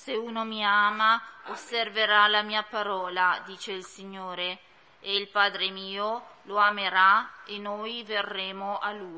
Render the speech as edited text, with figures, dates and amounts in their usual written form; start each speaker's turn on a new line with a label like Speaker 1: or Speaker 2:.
Speaker 1: Se uno mi ama, osserverà la mia parola, dice il Signore, e il Padre mio lo amerà e noi verremo a Lui